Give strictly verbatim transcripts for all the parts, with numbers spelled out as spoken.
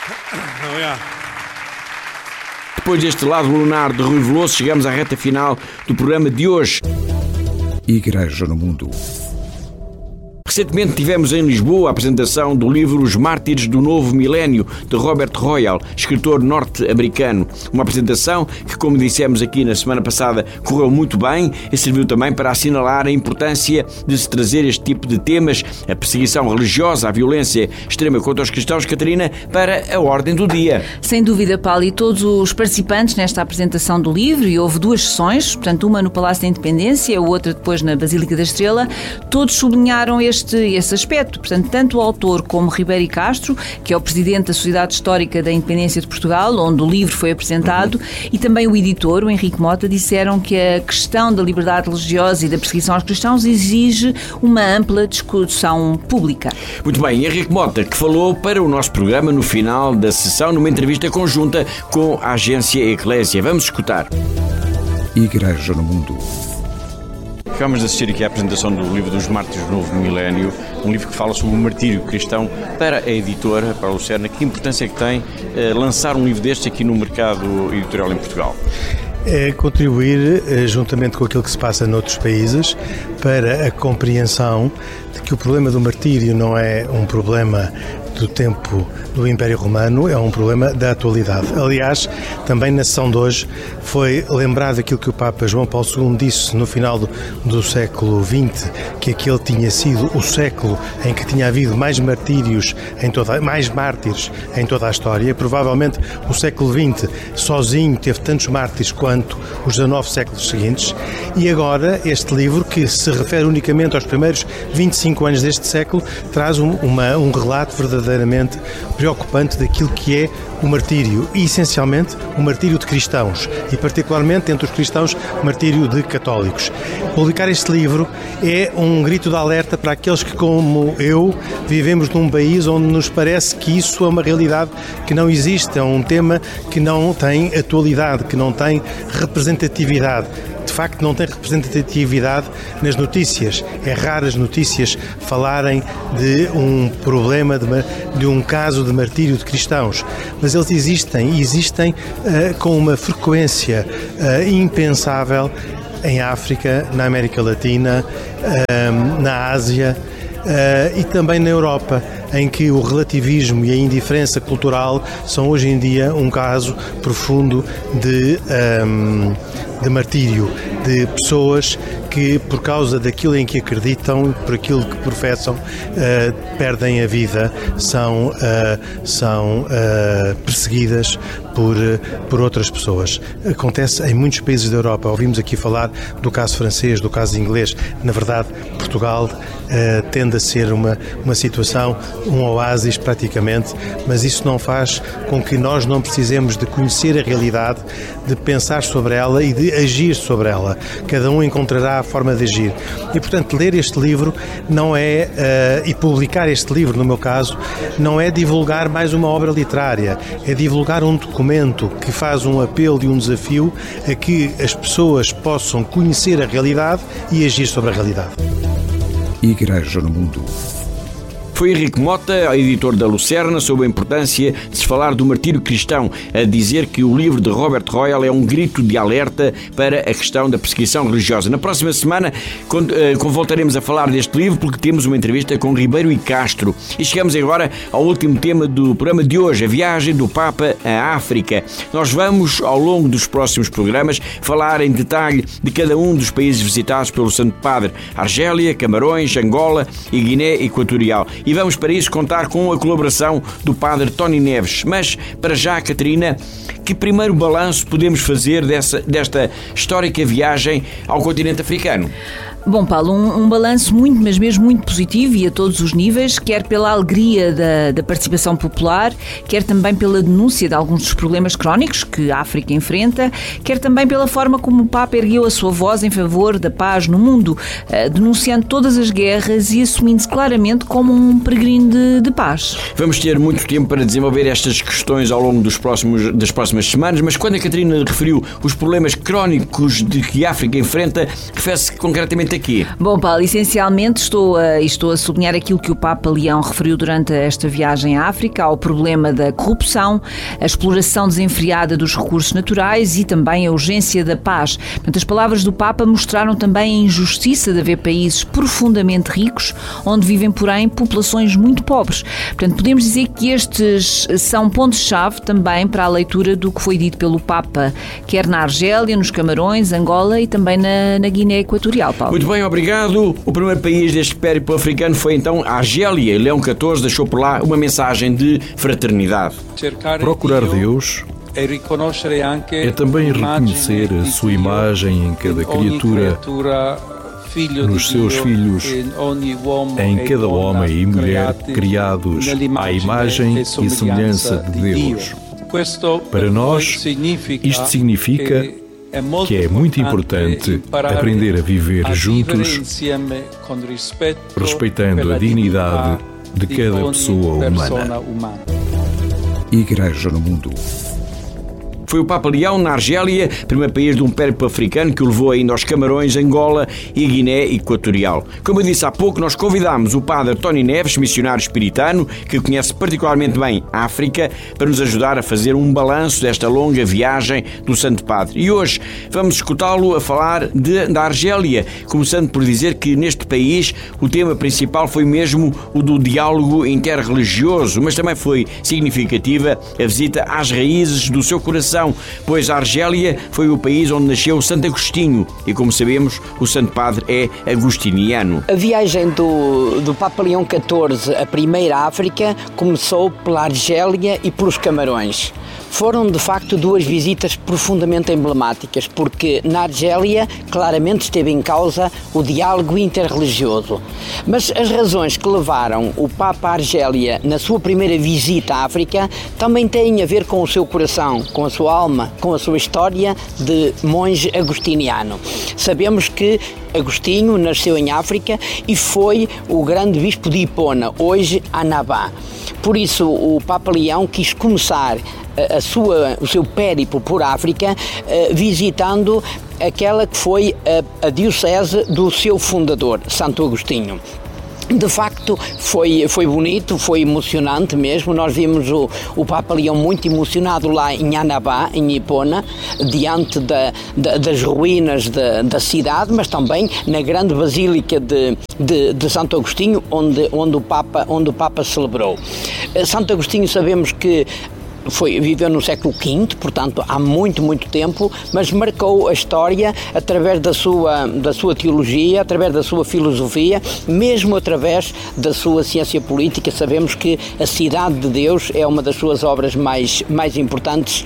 Depois deste lado lunar de Rui Veloso, chegamos à reta final do programa de hoje. Igreja no Mundo. Recentemente tivemos em Lisboa a apresentação do livro Os Mártires do Novo Milénio, de Robert Royal, escritor norte-americano. Uma apresentação que, como dissemos aqui na semana passada, correu muito bem e serviu também para assinalar a importância de se trazer este tipo de temas, a perseguição religiosa, a violência extrema contra os cristãos, Catarina, para a ordem do dia. Sem dúvida, Paulo, e todos os participantes nesta apresentação do livro, e houve duas sessões, portanto uma no Palácio da Independência, a outra depois na Basílica da Estrela, todos sublinharam este Este, esse aspecto. Portanto, tanto o autor como Ribeiro e Castro, que é o presidente da Sociedade Histórica da Independência de Portugal, onde o livro foi apresentado, uhum. e também o editor, o Henrique Mota, disseram que a questão da liberdade religiosa e da perseguição aos cristãos exige uma ampla discussão pública. Muito bem, Henrique Mota, que falou para o nosso programa no final da sessão, numa entrevista conjunta com a agência Eclésia. Vamos escutar. Igreja no Mundo. Acabamos de assistir aqui à apresentação do livro dos Mártires do Novo Milénio, um livro que fala sobre o martírio cristão. Para a editora, para a Lucerna, que importância é que tem eh, lançar um livro destes aqui no mercado editorial em Portugal? É contribuir, juntamente com aquilo que se passa noutros países, para a compreensão de que o problema do martírio não é um problema do tempo do Império Romano, é um problema da atualidade. Aliás, também na sessão de hoje foi lembrado aquilo que o Papa João Paulo segundo disse no final do, do século vinte, que aquele tinha sido o século em que tinha havido mais martírios, em toda, mais mártires em toda a história. Provavelmente o século vinte sozinho teve tantos mártires quanto os dezanove séculos seguintes. E agora este livro, que se refere unicamente aos primeiros vinte e cinco anos deste século, traz um, uma, um relato verdadeiramente preocupante daquilo que é o martírio, e essencialmente o martírio de cristãos, e particularmente entre os cristãos o martírio de católicos. Publicar este livro é um grito de alerta para aqueles que, como eu, vivemos num país onde nos parece que isso é uma realidade que não existe, é um tema que não tem atualidade, que não tem representatividade. De facto, não tem representatividade nas notícias. É raro as notícias falarem de um problema, de, de um caso de martírio de cristãos. Mas eles existem, e existem uh, com uma frequência uh, impensável em África, na América Latina, uh, na Ásia uh, e também na Europa, em que o relativismo e a indiferença cultural são hoje em dia um caso profundo de, um, de martírio, de pessoas que, por causa daquilo em que acreditam, por aquilo que professam, uh, perdem a vida, são, uh, são uh, perseguidas por, uh, por outras pessoas. Acontece em muitos países da Europa. Ouvimos aqui falar do caso francês, do caso inglês. Na verdade, Portugal uh, tende a ser uma, uma situação, um oásis praticamente, mas isso não faz com que nós não precisemos de conhecer a realidade, de pensar sobre ela e de agir sobre ela. Cada um encontrará a forma de agir. E, portanto, ler este livro não é, uh, e publicar este livro, no meu caso, não é divulgar mais uma obra literária, é divulgar um documento que faz um apelo e um desafio a que as pessoas possam conhecer a realidade e agir sobre a realidade. Igreja no Mundo. Foi Henrique Mota, editor da Lucerna, sobre a importância de se falar do martírio cristão, a dizer que o livro de Robert Royal é um grito de alerta para a questão da perseguição religiosa. Na próxima semana voltaremos a falar deste livro, porque temos uma entrevista com Ribeiro e Castro. E chegamos agora ao último tema do programa de hoje, a viagem do Papa à África. Nós vamos, ao longo dos próximos programas, falar em detalhe de cada um dos países visitados pelo Santo Padre: Argélia, Camarões, Angola e Guiné Equatorial. E vamos para isso contar com a colaboração do Padre Tony Neves. Mas, para já, Catarina, que primeiro balanço podemos fazer dessa, desta histórica viagem ao continente africano? Bom, Paulo, um, um balanço muito, mas mesmo muito positivo e a todos os níveis, quer pela alegria da, da participação popular, quer também pela denúncia de alguns dos problemas crónicos que a África enfrenta, quer também pela forma como o Papa ergueu a sua voz em favor da paz no mundo, uh, denunciando todas as guerras e assumindo-se claramente como um peregrino de, de paz. Vamos ter muito tempo para desenvolver estas questões ao longo dos próximos, das próximas semanas, mas quando a Catarina referiu os problemas crónicos de que a África enfrenta, refere-se concretamente a aqui? Bom, Paulo, essencialmente estou a, estou a sublinhar aquilo que o Papa Leão referiu durante esta viagem à África, ao problema da corrupção, a exploração desenfreada dos recursos naturais e também a urgência da paz. Portanto, as palavras do Papa mostraram também a injustiça de haver países profundamente ricos, onde vivem, porém, populações muito pobres. Portanto, podemos dizer que estes são pontos-chave também para a leitura do que foi dito pelo Papa, quer na Argélia, nos Camarões, Angola e também na, na Guiné Equatorial, Paulo. Muito bem, obrigado. O primeiro país deste périplo africano foi então a Argélia. Leão catorze deixou por lá uma mensagem de fraternidade. Procurar Deus é também reconhecer a sua imagem em cada criatura, nos seus filhos, em cada homem e mulher criados à imagem e semelhança de Deus. Para nós, isto significa que é muito importante aprender a viver juntos, respeitando a dignidade de cada pessoa humana. Igreja no Mundo. Foi o Papa Leão, na Argélia, primeiro país de um périplo africano que o levou ainda aos Camarões, Angola e Guiné Equatorial. Como eu disse há pouco, nós convidámos o padre Tony Neves, missionário espiritano, que conhece particularmente bem a África, para nos ajudar a fazer um balanço desta longa viagem do Santo Padre. E hoje vamos escutá-lo a falar de, da Argélia, começando por dizer que neste país o tema principal foi mesmo o do diálogo interreligioso, mas também foi significativa a visita às raízes do seu coração, pois a Argélia foi o país onde nasceu Santo Agostinho e, como sabemos, o Santo Padre é agostiniano. A viagem do, do Papa Leão catorze, a primeira África, começou pela Argélia e pelos Camarões. Foram, de facto, duas visitas profundamente emblemáticas, porque na Argélia claramente esteve em causa o diálogo interreligioso. Mas as razões que levaram o Papa à Argélia na sua primeira visita à África também têm a ver com o seu coração, com a sua alma, com a sua história de monge agostiniano. Sabemos que Agostinho nasceu em África e foi o grande bispo de Hipona, hoje Annaba. Por isso, o Papa Leão quis começar a sua, o seu périplo por África visitando aquela que foi a, a diocese do seu fundador, Santo Agostinho. De facto, foi, foi bonito, foi emocionante mesmo. Nós vimos o, o Papa Leão muito emocionado lá em Annaba, em Hipona, diante da, da, das ruínas da, da cidade, mas também na grande basílica de, de, de Santo Agostinho, onde, onde, o Papa, onde o Papa celebrou. Santo Agostinho, sabemos que Foi, viveu no século quinto, portanto há muito, muito tempo, mas marcou a história através da sua, da sua teologia, através da sua filosofia, mesmo através da sua ciência política. Sabemos que a Cidade de Deus é uma das suas obras mais, mais importantes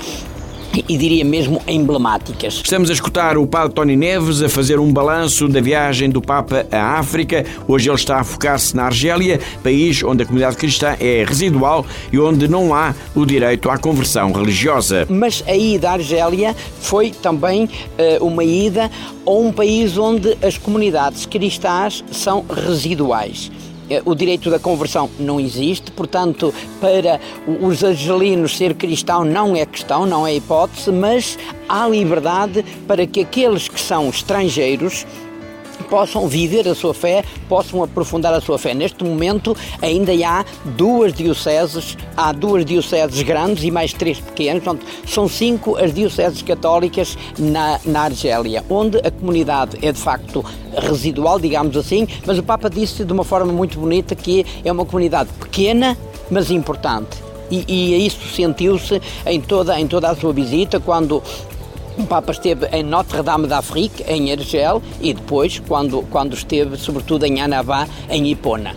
e diria mesmo emblemáticas. Estamos a escutar o padre Tony Neves a fazer um balanço da viagem do Papa à África. Hoje ele está a focar-se na Argélia, país onde a comunidade cristã é residual e onde não há o direito à conversão religiosa. Mas a ida à Argélia foi também uh, uma ida a um país onde as comunidades cristãs são residuais. O direito da conversão não existe, portanto, para os argelinos ser cristão não é questão, não é hipótese, mas há liberdade para que aqueles que são estrangeiros possam viver a sua fé, possam aprofundar a sua fé. Neste momento ainda há duas dioceses, há duas dioceses grandes e mais três pequenas, portanto, são cinco as dioceses católicas na, na Argélia, onde a comunidade é de facto residual, digamos assim, mas o Papa disse de uma forma muito bonita que é uma comunidade pequena, mas importante. E, e isso sentiu-se em toda, em toda a sua visita, quando o Papa esteve em Notre-Dame d'Afrique, em Argel, e depois, quando, quando esteve, sobretudo, em Annaba, em Hipona.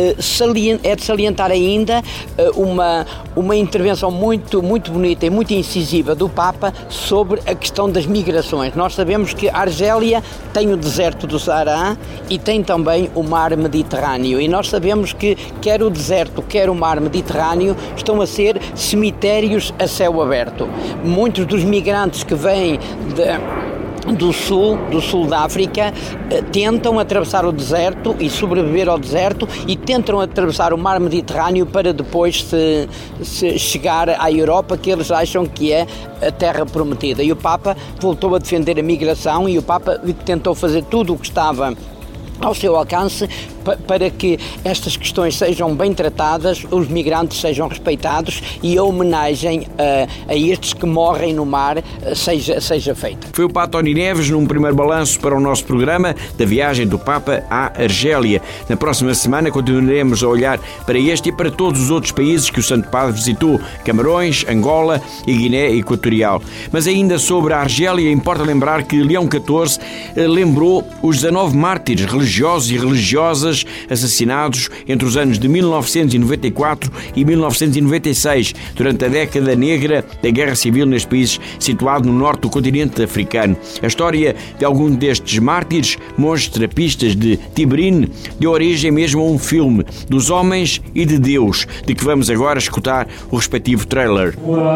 É de salientar ainda uma, uma intervenção muito, muito bonita e muito incisiva do Papa sobre a questão das migrações. Nós sabemos que a Argélia tem o deserto do Saara e tem também o mar Mediterrâneo. E nós sabemos que quer o deserto, quer o mar Mediterrâneo estão a ser cemitérios a céu aberto. Muitos dos migrantes que vêm de, do sul, do sul da África, tentam atravessar o deserto e sobreviver ao deserto e tentam atravessar o mar Mediterrâneo para depois se, se chegar à Europa, que eles acham que é a terra prometida. E o Papa voltou a defender a migração e o Papa tentou fazer tudo o que estava ao seu alcance para que estas questões sejam bem tratadas, os migrantes sejam respeitados e a homenagem a, a estes que morrem no mar seja, seja feita. Foi o Padre Tony Neves num primeiro balanço para o nosso programa da viagem do Papa à Argélia. Na próxima semana continuaremos a olhar para este e para todos os outros países que o Santo Padre visitou, Camarões, Angola e Guiné Equatorial. Mas ainda sobre a Argélia, importa lembrar que Leão catorze lembrou os dezanove mártires religiosos e religiosas assassinados entre os anos de mil novecentos e noventa e quatro e mil novecentos e noventa e seis, durante a década negra da Guerra Civil neste país situado no norte do continente africano. A história de algum destes mártires, monges terapistas de Tibrine, deu origem mesmo a um filme, Dos Homens e de Deus, de que vamos agora escutar o respectivo trailer.